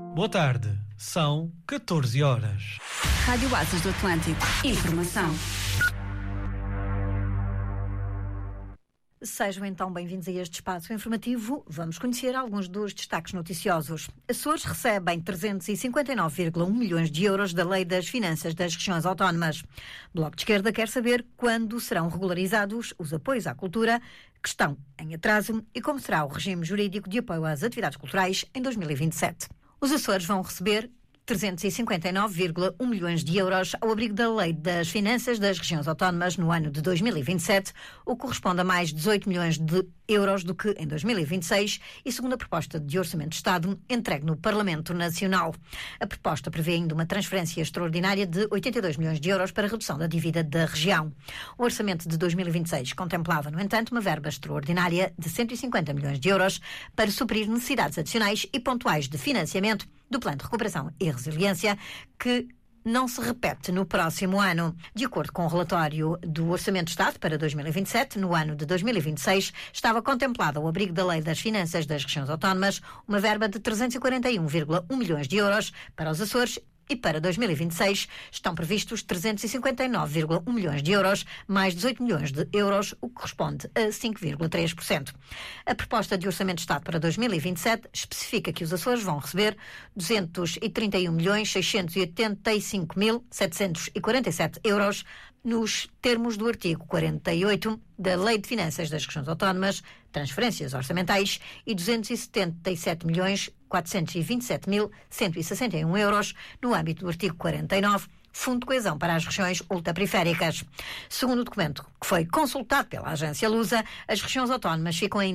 Boa tarde, são 14 horas. Rádio Asas do Atlântico. Informação. Sejam então bem-vindos a este espaço informativo. Vamos conhecer alguns dos destaques noticiosos. Açores recebem 359,1 milhões de euros da Lei das Finanças das Regiões Autónomas. Bloco de Esquerda quer saber quando serão regularizados os apoios à cultura que estão em atraso e como será o regime jurídico de apoio às atividades culturais em 2027. Os Açores vão receber 359,1 milhões de euros ao abrigo da Lei das Finanças das Regiões Autónomas no ano de 2027, o que corresponde a mais 18 milhões de euros do que em 2026 e segundo a proposta de Orçamento de Estado entregue no Parlamento Nacional. A proposta prevê ainda uma transferência extraordinária de 82 milhões de euros para a redução da dívida da região. O Orçamento de 2026 contemplava, no entanto, uma verba extraordinária de 150 milhões de euros para suprir necessidades adicionais e pontuais de financiamento do Plano de Recuperação e Resiliência, que não se repete no próximo ano. De acordo com o relatório do Orçamento de Estado para 2027, no ano de 2026, estava contemplada ao abrigo da Lei das Finanças das Regiões Autónomas uma verba de 341,1 milhões de euros para os Açores e para 2026 estão previstos 359,1 milhões de euros, mais 18 milhões de euros, o que corresponde a 5,3%. A proposta de Orçamento de Estado para 2027 especifica que os Açores vão receber 231.685.747 euros nos termos do artigo 48 da Lei de Finanças das Regiões Autónomas, transferências orçamentais, e 277.427.161 euros no âmbito do artigo 49, Fundo de Coesão para as regiões ultraperiféricas. Segundo o documento que foi consultado pela agência Lusa, as regiões autónomas ficam ainda